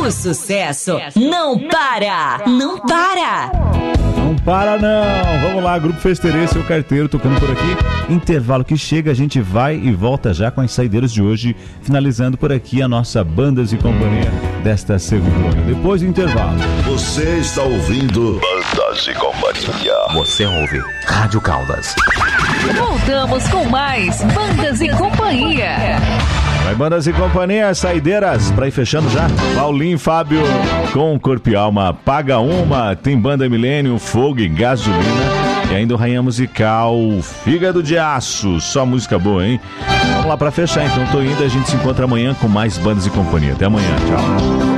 O sucesso não para, não para. Não para não, vamos lá, Grupo Festeirê, seu carteiro tocando por aqui. Intervalo que chega, a gente vai e volta já com as saideiras de hoje, finalizando por aqui a nossa Bandas e Companhia desta segunda hora. Depois do intervalo. Você está ouvindo Bandas e Companhia. Você ouve Rádio Caldas. Voltamos com mais Bandas e Companhia. Vai, Bandas e Companhia, saideiras, pra ir fechando já. Paulinho, Fábio, com Corpo e Alma, Paga Uma, tem Banda Milênio, Fogo e Gasolina. E ainda o Rainha Musical, Fígado de Aço, só música boa, hein? Vamos lá pra fechar, então tô indo, a gente se encontra amanhã com mais Bandas e Companhia. Até amanhã, tchau.